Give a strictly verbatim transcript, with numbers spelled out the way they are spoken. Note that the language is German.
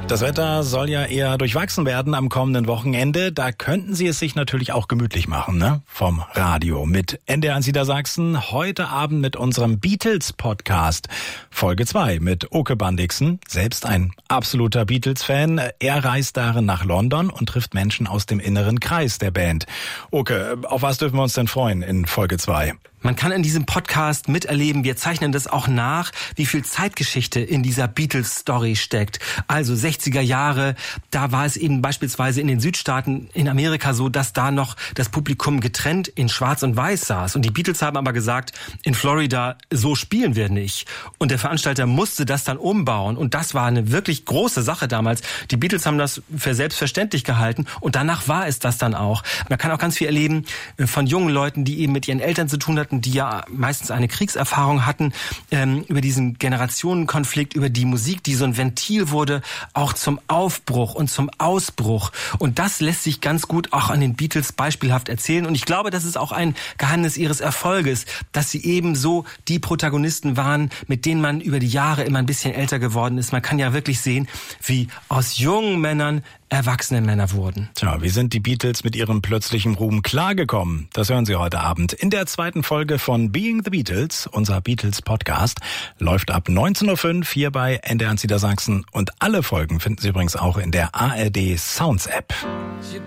Das Wetter soll ja eher durchwachsen werden am kommenden Wochenende. Da könnten Sie es sich natürlich auch gemütlich machen, ne? Vom Radio mit N D R eins Niedersachsen. Heute Abend mit unserem Beatles-Podcast. Folge zwei mit Oke Bandixen, selbst ein absoluter Beatles-Fan. Er reist darin nach London und trifft Menschen aus dem inneren Kreis der Band. Oke, auf was dürfen wir uns denn freuen in Folge zwei? Man kann in diesem Podcast miterleben, wir zeichnen das auch nach, wie viel Zeitgeschichte in dieser Beatles-Story steckt. Also sechziger Jahre, da war es eben beispielsweise in den Südstaaten in Amerika so, dass da noch das Publikum getrennt in Schwarz und Weiß saß. Und die Beatles haben aber gesagt, in Florida, so spielen wir nicht. Und der Veranstalter musste das dann umbauen. Und das war eine wirklich große Sache damals. Die Beatles haben das für selbstverständlich gehalten. Und danach war es das dann auch. Man kann auch ganz viel erleben von jungen Leuten, die eben mit ihren Eltern zu tun hatten, die ja meistens eine Kriegserfahrung hatten, ähm, über diesen Generationenkonflikt, über die Musik, die so ein Ventil wurde, auch zum Aufbruch und zum Ausbruch. Und das lässt sich ganz gut auch an den Beatles beispielhaft erzählen. Und ich glaube, das ist auch ein Geheimnis ihres Erfolges, dass sie eben so die Protagonisten waren, mit denen man über die Jahre immer ein bisschen älter geworden ist. Man kann ja wirklich sehen, wie aus jungen Männern erwachsene Männer wurden. Tja, wie sind die Beatles mit ihrem plötzlichen Ruhm klargekommen? Das hören Sie heute Abend in der zweiten Folge von Being the Beatles. Unser Beatles-Podcast läuft ab neunzehn Uhr fünf hier bei N D R eins Niedersachsen. Und alle Folgen finden Sie übrigens auch in der A R D Sounds App.